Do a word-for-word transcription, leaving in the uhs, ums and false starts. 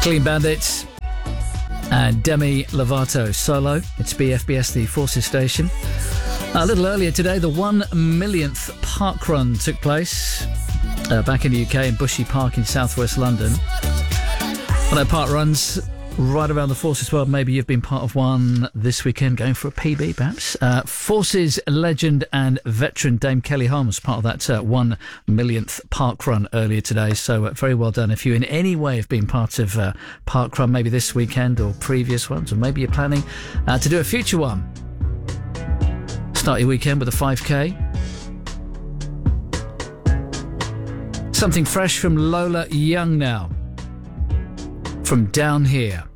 Clean Bandits and Demi Lovato solo. It's B F B S, the Forces station. A little earlier today, the one millionth park run took place uh, back in the U K in Bushy Park in southwest London. Well, there are park runs right around the Forces world. Maybe you've been part of one this weekend, going for a P B perhaps. Uh, Forces legend and veteran Dame Kelly Holmes was part of that uh, one millionth park run earlier today. So uh, very well done. If you in any way have been part of uh, park run, maybe this weekend or previous ones, or maybe you're planning uh, to do a future one. Start your weekend with a five K. Something fresh from Lola Young now. From Down Here.